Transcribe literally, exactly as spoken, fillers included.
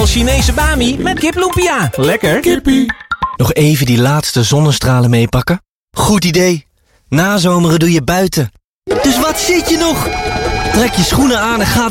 wel Chinese bami met kip lumpia. Lekker. Kippie. Nog even die laatste zonnestralen meepakken? Goed idee. Nazomeren doe je buiten. Dus wat zit je nog? Trek je schoenen aan en ga